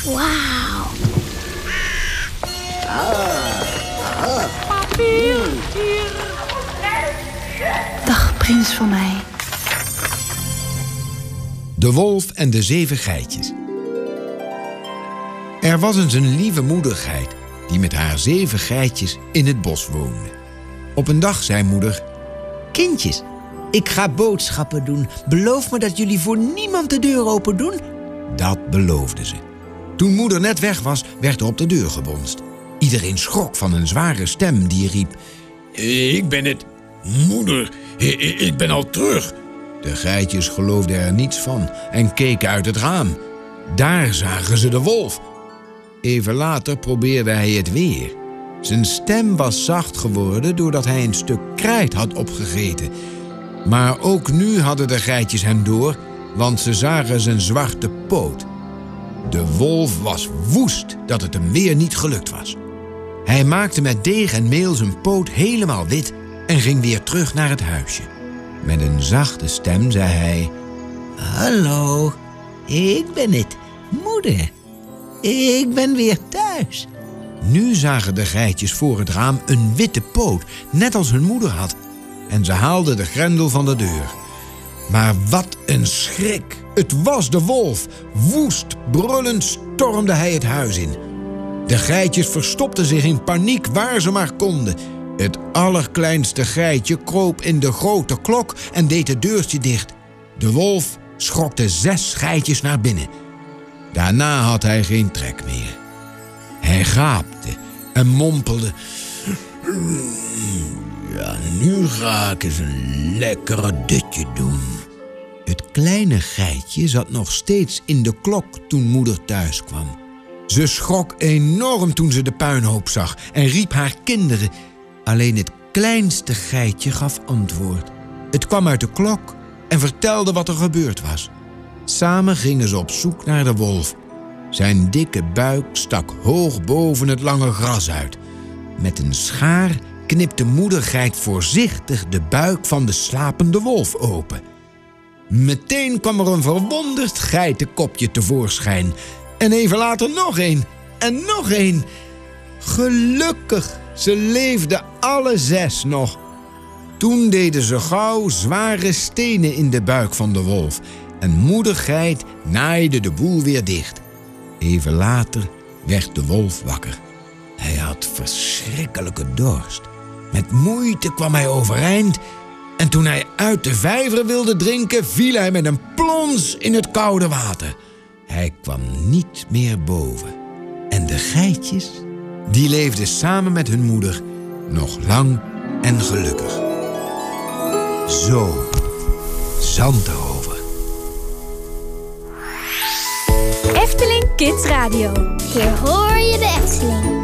Wauw. Papier, hier. Dag, prins van mij. De wolf en de 7 geitjes. Er was eens een lieve moedergeit die met haar 7 geitjes in het bos woonde. Op een dag zei moeder: Kindjes, ik ga boodschappen doen. Beloof me dat jullie voor niemand de deur open doen. Dat beloofde ze. Toen moeder net weg was, werd er op de deur gebonst. Iedereen schrok van een zware stem die riep: Ik ben het. Moeder, ik ben al terug. De geitjes geloofden er niets van en keken uit het raam. Daar zagen ze de wolf. Even later probeerde hij het weer. Zijn stem was zacht geworden doordat hij een stuk krijt had opgegeten. Maar ook nu hadden de geitjes hem door, want ze zagen zijn zwarte poot. De wolf was woest dat het hem weer niet gelukt was. Hij maakte met deeg en meel zijn poot helemaal wit en ging weer terug naar het huisje. Met een zachte stem zei hij: Hallo, ik ben het, moeder. Ik ben weer thuis. Nu zagen de geitjes voor het raam een witte poot, net als hun moeder had. En ze haalden de grendel van de deur. Maar wat een schrik! Het was de wolf. Woest, brullend stormde hij het huis in. De geitjes verstopten zich in paniek waar ze maar konden. Het allerkleinste geitje kroop in de grote klok en deed het deurtje dicht. De wolf schokte 6 geitjes naar binnen. Daarna had hij geen trek meer. Hij gaapte en mompelde: Ja, nu ga ik eens een lekkere dutje doen. Het kleine geitje zat nog steeds in de klok toen moeder thuis kwam. Ze schrok enorm toen ze de puinhoop zag en riep haar kinderen. Alleen het kleinste geitje gaf antwoord. Het kwam uit de klok en vertelde wat er gebeurd was. Samen gingen ze op zoek naar de wolf. Zijn dikke buik stak hoog boven het lange gras uit. Met een schaar knipte moedergeit voorzichtig de buik van de slapende wolf open. Meteen kwam er een verwonderd geitenkopje tevoorschijn. En even later nog een en nog een. Gelukkig, ze leefden alle 6 nog. Toen deden ze gauw zware stenen in de buik van de wolf. En moedergeit naaide de boel weer dicht. Even later werd de wolf wakker. Hij had verschrikkelijke dorst. Met moeite kwam hij overeind. En toen hij uit de vijver wilde drinken, viel hij met een plons in het koude water. Hij kwam niet meer boven. En de geitjes, die leefden samen met hun moeder nog lang en gelukkig. Zo, Zandrover. Efteling Kids Radio. Hier hoor je de Efteling.